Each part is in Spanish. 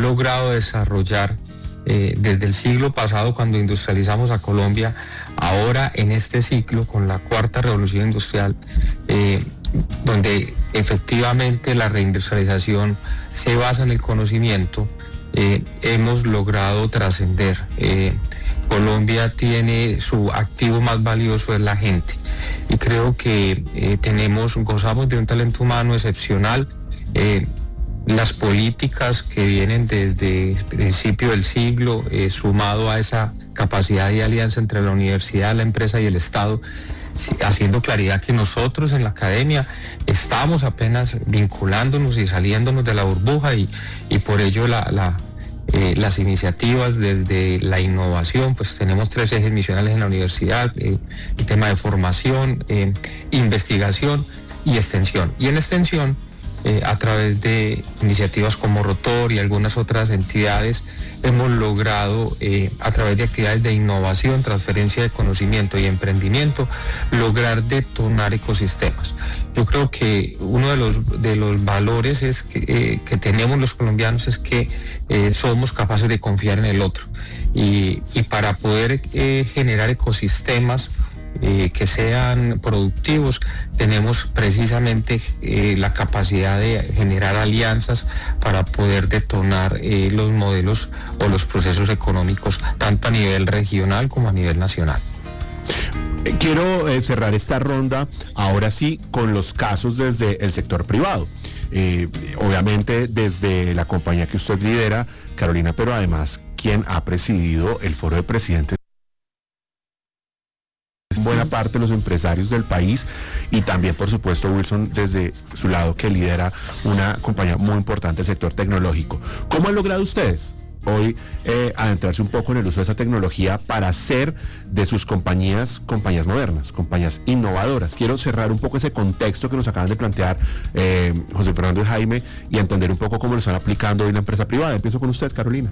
logrado desarrollar desde el siglo pasado, cuando industrializamos a Colombia, ahora en este ciclo con la cuarta revolución industrial, donde efectivamente la reindustrialización se basa en el conocimiento, hemos logrado trascender. Colombia tiene su activo más valioso, es la gente, y creo que gozamos de un talento humano excepcional. Las políticas que vienen desde el principio del siglo, sumado a esa capacidad de alianza entre la universidad, la empresa y el Estado, haciendo claridad que nosotros en la academia estamos apenas vinculándonos y saliéndonos de la burbuja, y por ello las iniciativas desde la innovación, pues tenemos 3 ejes misionales en la universidad: el tema de formación, investigación y extensión. Y en extensión, a través de iniciativas como Rotor y algunas otras entidades, hemos logrado, a través de actividades de innovación, transferencia de conocimiento y emprendimiento, lograr detonar ecosistemas. Yo creo que uno de los valores que tenemos los colombianos es que somos capaces de confiar en el otro, y para poder generar ecosistemas que sean productivos, tenemos precisamente la capacidad de generar alianzas para poder detonar los modelos o los procesos económicos, tanto a nivel regional como a nivel nacional. Quiero cerrar esta ronda ahora sí con los casos desde el sector privado. Obviamente desde la compañía que usted lidera, Carolina, pero además quien ha presidido el foro de presidentes, buena parte de los empresarios del país, y también por supuesto Wilson desde su lado, que lidera una compañía muy importante del sector tecnológico. ¿Cómo han logrado ustedes hoy adentrarse un poco en el uso de esa tecnología para hacer de sus compañías modernas, compañías innovadoras? Quiero cerrar un poco ese contexto que nos acaban de plantear José Fernando y Jaime, y entender un poco cómo lo están aplicando hoy en la empresa privada. Empiezo con usted, Carolina.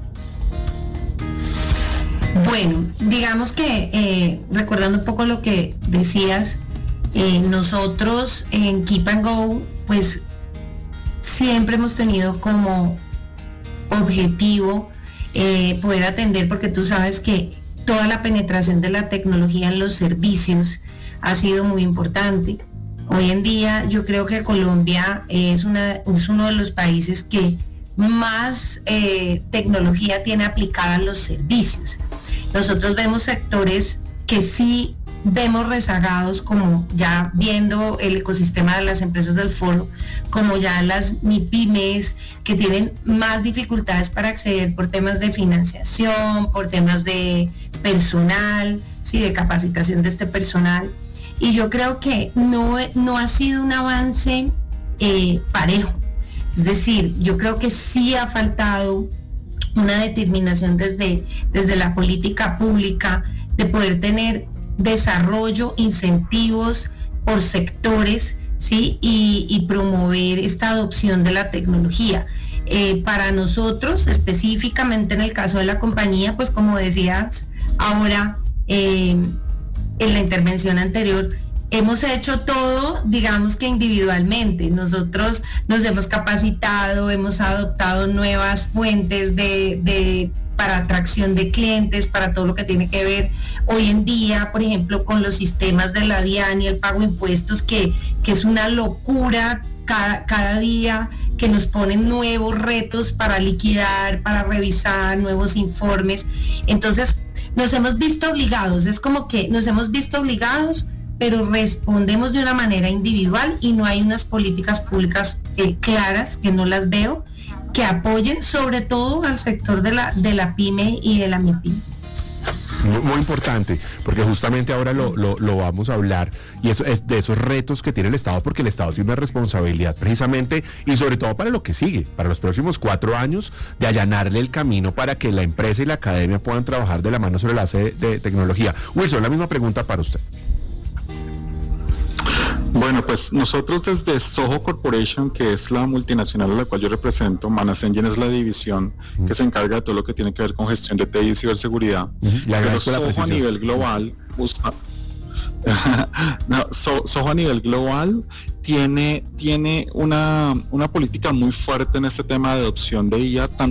Bueno, digamos que recordando un poco lo que decías, nosotros en Keep and Go, pues siempre hemos tenido como objetivo poder atender, porque tú sabes que toda la penetración de la tecnología en los servicios ha sido muy importante. Hoy en día yo creo que Colombia es uno de los países que más tecnología tiene aplicada en los servicios. Nosotros vemos sectores que sí vemos rezagados, como ya viendo el ecosistema de las empresas del foro, como ya las MIPYMES, que tienen más dificultades para acceder por temas de financiación, por temas de personal, sí, de capacitación de este personal. Y yo creo que no ha sido un avance parejo. Es decir, yo creo que sí ha faltado una determinación desde la política pública de poder tener desarrollo, incentivos por sectores, ¿sí? Y promover esta adopción de la tecnología. Para nosotros, específicamente en el caso de la compañía, pues como decías ahora en la intervención anterior, hemos hecho todo, digamos que individualmente. Nosotros nos hemos capacitado, hemos adoptado nuevas fuentes para atracción de clientes, para todo lo que tiene que ver hoy en día, por ejemplo, con los sistemas de la DIAN y el pago de impuestos, que es una locura cada día, que nos ponen nuevos retos para liquidar, para revisar nuevos informes. Entonces, nos hemos visto obligados, pero respondemos de una manera individual, y no hay unas políticas públicas claras, que no las veo, que apoyen sobre todo al sector de la pyme y de la MIPYME. Muy importante, porque justamente ahora lo vamos a hablar, y eso es de esos retos que tiene el Estado, porque el Estado tiene una responsabilidad precisamente, y sobre todo para lo que sigue, para los próximos 4 años, de allanarle el camino para que la empresa y la academia puedan trabajar de la mano sobre la base de tecnología. Wilson, la misma pregunta para usted. Bueno, pues nosotros desde Soho Corporation, que es la multinacional a la cual yo represento, Manas Engine es la división que se encarga de todo lo que tiene que ver con gestión de TI y ciberseguridad. Pero Soho a nivel global Soho a nivel global tiene una política muy fuerte en este tema de adopción de IA, tanto